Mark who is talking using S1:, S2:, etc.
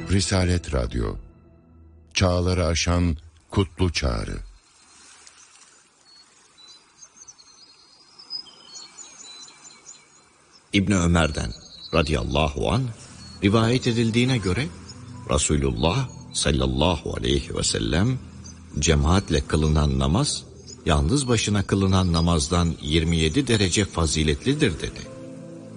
S1: Risalet Radyo, çağları aşan kutlu çağrı.
S2: İbni Ömer'den radıyallahu anh rivayet edildiğine göre Resulullah sallallahu aleyhi ve sellem cemaatle kılınan namaz yalnız başına kılınan namazdan 27 derece faziletlidir dedi.